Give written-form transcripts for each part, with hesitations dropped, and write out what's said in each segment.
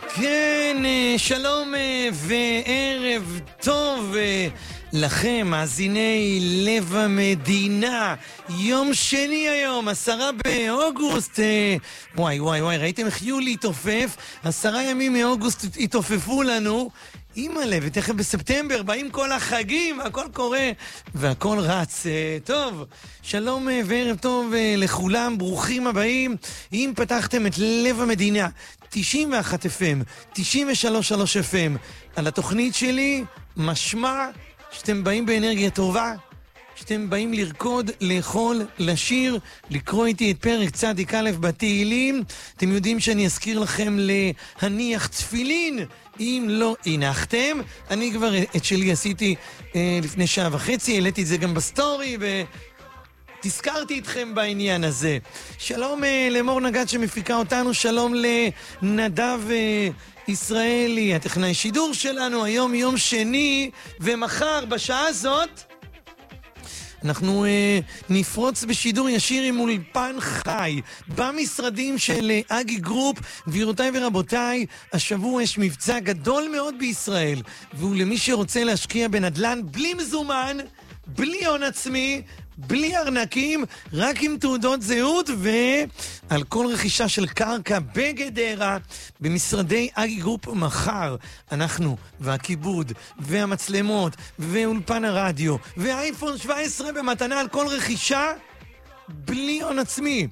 כן, שלום וערב טוב לכם, מאזיני לב המדינה. יום שני היום, 10 באוגוסט. וואי, ראיתם איך יולי התעופף? 10 ימים מאוגוסט התעופפו לנו. אימא'לה, ותכף בספטמבר באים כל החגים, הכל קורה והכל רץ. טוב, שלום וערב טוב לכולם, ברוכים הבאים. אם פתחתם את לב המדינה 91 FM, 93 FM על התוכנית שלי, משמע שאתם באים באנרגיה טובה, שאתם באים לרקוד, לאכול, לשיר, לקרוא איתי את פרק צדיק א' בתהילים. אתם יודעים שאני אזכיר לכם להניח תפילין אם לא הנחתם. אני כבר את שלי עשיתי לפני שעה וחצי, העליתי את זה גם בסטורי תזכרתי אתכם בעניין הזה. שלום למור נגד שמפיקה אותנו, שלום לנדב ישראלי, הטכנאי שידור שלנו. היום יום שני, ומחר בשעה הזאת אנחנו נפרוץ בשידור ישיר עם אולפן חי במשרדים של אגי גרופ. גבירותיי ורבותיי, השבוע יש מבצע גדול מאוד בישראל, והוא למי שרוצה להשקיע בנדלן בלי מזומן, בלי הון עצמי, בלי ארנקים, רק עם תעודות זהות, ועל כל רכישה של קרקע בגדרה במשרדי אגי גרופ מחר אנחנו והכיבוד והמצלמות ואולפן הרדיו ואייפון 17 במתנה על כל רכישה בלי הון עצמי.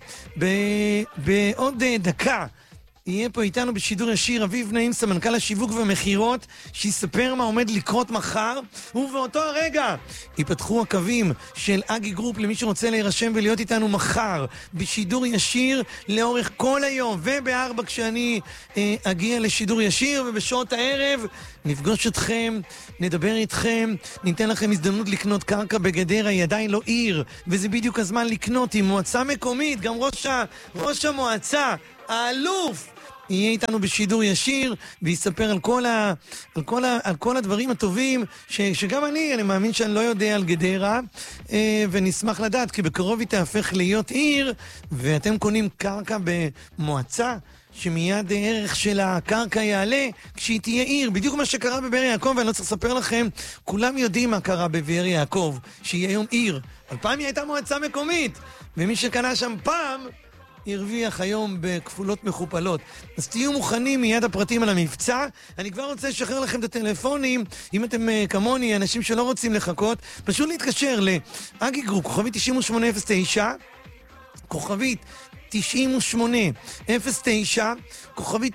בעוד דקה יהיה פה איתנו בשידור ישיר אביב נעים, סמנכ"ל השיווק והמחירות, שיספר מה עומד לקרות מחר, ובאותו הרגע ייפתחו הקווים של אגי גרופ למי שרוצה להירשם ולהיות איתנו מחר בשידור ישיר לאורך כל היום, וב4 כשאני אגיע לשידור ישיר, ובשעות הערב נפגוש אתכם, נדבר איתכם, ניתן לכם הזדמנות לקנות קרקע בגדרה. היא עדיין לא עיר, וזה בדיוק הזמן לקנות עם מועצה מקומית. גם ראש המועצה, האלוף, יהיה איתנו בשידור ישיר ויספר על כל הדברים הטובים שגם אני מאמין שאני לא יודע על גדרה, ונשמח לדעת כי בקרוב היא תהפך להיות עיר, ואתם קונים קרקע במועצה שמיד ערך של הקרקע יעלה כשהיא תהיה עיר. בדיוק מה שקרה בבאר יעקב, ואני לא צריך לספר לכם, כולם יודעים מה קרה בבאר יעקב, שהיא היום עיר. פעם היא הייתה מועצה מקומית, ומי שקנה שם פעם הרוויח היום בכפולות מכופלות. אז תהיו מוכנים, מיד הפרטים על המבצע. אני כבר רוצה לשחרר לכם את הטלפונים, אם אתם כמוני, אנשים שלא רוצים לחכות, פשוט להתקשר לאגי גרופ, כוכבית 9809, כוכבית 9809, כוכבית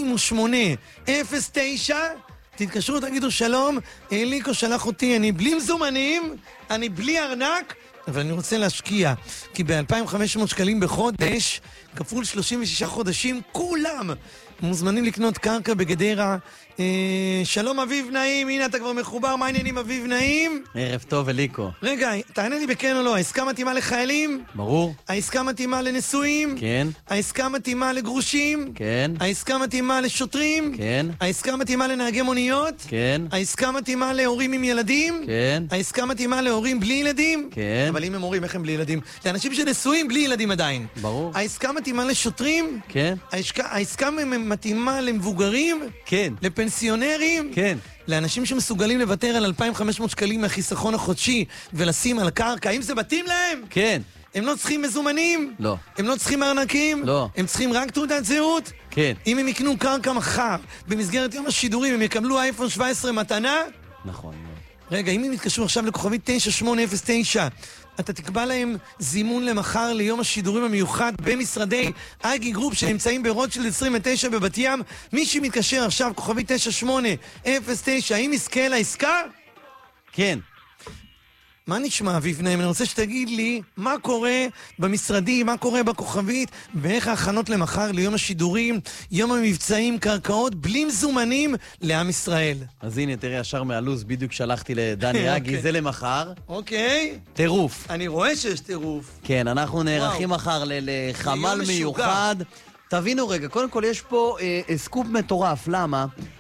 9809, תתקשרו, תגידו שלום, אליקו שלח אותי, אני בלי מזומנים, אני בלי ארנק, אבל אני רוצה להשקיע, כי ב-2,500 שקלים בחודש, כפול 36 חודשים, כולם מוזמנים לקנות קרקע בגדרה. שלום אביב נעים, הנה אתה כבר מחובר, מה העניינים אביב נעים? ערב טוב אליקו. רגע, תענה לי בכן או לא, העסקה מתאימה לחיילים? ברור. העסקה מתאימה לנשואים? כן. העסקה מתאימה לגרושים? כן. העסקה מתאימה לשוטרים? כן. העסקה מתאימה לנהגי מוניות? כן. העסקה מתאימה להורים עם ילדים? כן. העסקה מתאימה להורים בלי ילדים? כן. אבל אם הם הורים, איך הם בלי ילדים? לאנשים שנשואים בלי ילדים עדיין. ברור. העסקה מתאימה לשוטרים? כן. העסקה מתאימה למבוגרים? כן. לפנסיונרים? כן. לאנשים שמסוגלים לוותר על 2,500 שקלים מהחיסכון החודשי ולשים על קרקע, האם זה מתאים להם? כן. הם לא צריכים מזומנים? לא. הם לא צריכים ארנקים? לא. הם צריכים רק תעודת זהות? כן. אם הם יקנו קרקע מחר, במסגרת יום השידורים, הם יקבלו אייפון 17 מתנה? נכון. רגע, אם הם יתקשרו עכשיו לכוכבית 9809, אתה תקבע להם זימון למחר ליום השידורים המיוחד במשרדי אגי גרופ שנמצאים ברוטשילד 29 בבת ים. מי שמתקשר עכשיו, כוכבית 9809, האם יזכה לעסקה? כן. מה נשמע אביב נעים? אני רוצה שתגיד לי מה קורה במשרדים, מה קורה בכוכבית, ואיך ההכנות למחר ליום השידורים, יום המבצעים, קרקעות בלי מזומנים לעם ישראל. אז הנה, תראה, ישר מהלו"ז בדיוק שלחתי לדני אגי, זה למחר. אוקיי. טירוף. אני רואה שיש טירוף. כן, אנחנו נערכים מחר לחמ"ל מיוחד. תבינו רגע, קודם כל יש פה סקופ מטורף, למה?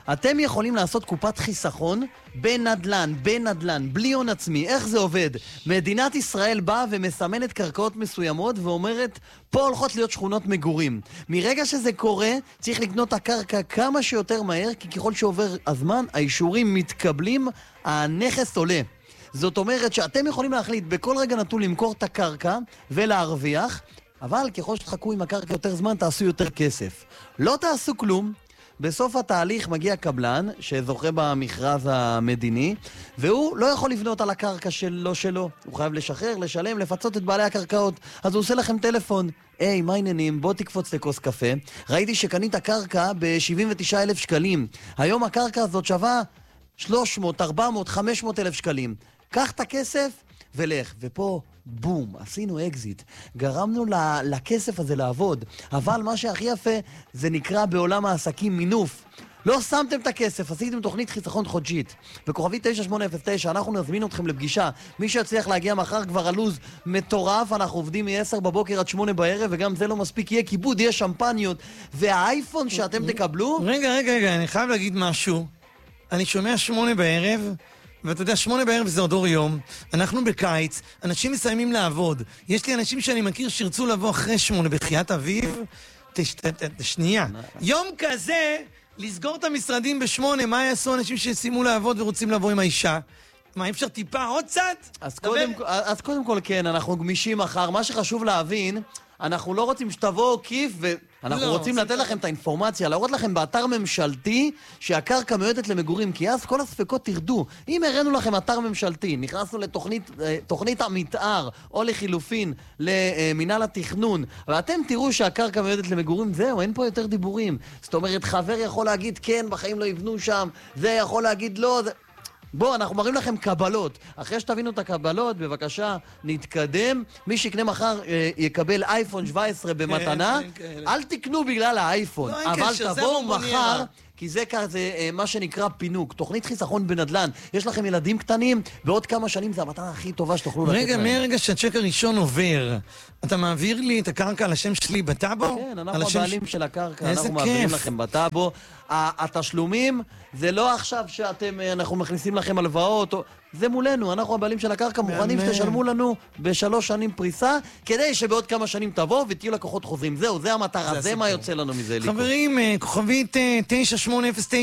אתם יכולים לעשות קופת חיסכון בנדלן, בלי הון עצמי. איך זה עובד? מדינת ישראל באה ומסמנת קרקעות מסוימות ואומרת, פה הולכות להיות שכונות מגורים. מרגע שזה קורה, צריך לקנות את הקרקע כמה שיותר מהר, כי ככל שעובר הזמן, האישורים מתקבלים, הנכס עולה. זאת אומרת שאתם יכולים להחליט בכל רגע נתון למכור את הקרקע ולהרוויח, אבל ככל שתחכו עם הקרקע יותר זמן, תעשו יותר כסף. לא תעשו כלום. בסוף התהליך מגיע קבלן שזוכה במכרז המדיני, והוא לא יכול לבנות על הקרקע שלו. הוא חייב לשחרר, לשלם, לפצות את בעלי הקרקעות. אז הוא עושה לכם טלפון. היי, מה העניינים? בוא תקפוץ לכוס קפה. ראיתי שקנית קרקע ב-79,000 שקלים. היום הקרקע הזאת שווה 300, 400, 500 אלף שקלים. קח את הכסף ולך. ופה, בום, עשינו אקזיט. גרמנו לכסף הזה לעבוד. אבל מה שהכי יפה, זה נקרא בעולם העסקים מינוף. לא שמתם את הכסף, עשיתם תוכנית חיסכון חודשית. בכוכבי 9809, אנחנו נזמין אתכם לפגישה. מי שיצליח להגיע מחר כבר הלוז מטורף, אנחנו עובדים מ-10 בבוקר עד 8 בערב, וגם זה לא מספיק, יהיה כיבוד, יהיה שמפניות. והאייפון שאתם תקבלו... רגע, אני חייב להגיד משהו. אני שומע 8 בערב, ואתה יודע, 8 בערב זה עוד אור יום, אנחנו בקיץ, אנשים מסיימים לעבוד. יש לי אנשים שאני מכיר שירצו לבוא אחרי 8 בתחיית אביב. שנייה. יום כזה, לסגור את המשרדים ב8, מה יעשו אנשים שסיימו לעבוד ורוצים לבוא עם האישה? מה, אפשר טיפה עוד קצת? אז קודם כל כן, אנחנו גמישים מחר. מה שחשוב להבין, אנחנו לא רוצים שתבואו כיף אנחנו רוצים לתת לכם את האינפורמציה, להראות לכם באתר ממשלתי שהקרקע מיועדת למגורים, כי אז כל הספקות תרדו. אם הראינו לכם אתר ממשלתי, נכנסנו לתוכנית המתאר, או לחילופין למינהל התכנון, ואתם תראו שהקרקע מיועדת למגורים, זהו, אין פה יותר דיבורים. זאת אומרת, חבר יכול להגיד כן, בחיים לא יבנו שם, זה יכול להגיד לא, זה... בואו, אנחנו מראים לכם קבלות. אחרי שתבינו את הקבלות, בבקשה, נתקדם. מי שיקנה מחר יקבל אייפון 17 במתנה. אל תקנו בגלל האייפון. אבל תבואו מחר, כי זה מה שנקרא פינוק. תוכנית חיסכון בנדלן. יש לכם ילדים קטנים, בעוד כמה שנים זה המתנה הכי טובה שתוכלו לתת להם. רגע, מהרגע שהצ'ק הראשון עובר, אתה מעביר לי את הקרקע על השם שלי בטאבו? כן, אנחנו הבעלים של הקרקע, אנחנו מעבירים לכם בטאבו. התשלומים זה לא עכשיו אנחנו מכניסים לכם הלוואות, זה מולנו, אנחנו הבעלים של הקרקע, מוכנים שתשלמו לנו ב3 שנים פריסה, כדי שבעוד כמה שנים תבואו ותהיו לקוחות חוזרים. זהו, זה המטרה, זה מה יוצא לנו מזה. חברים, כוכבית 9809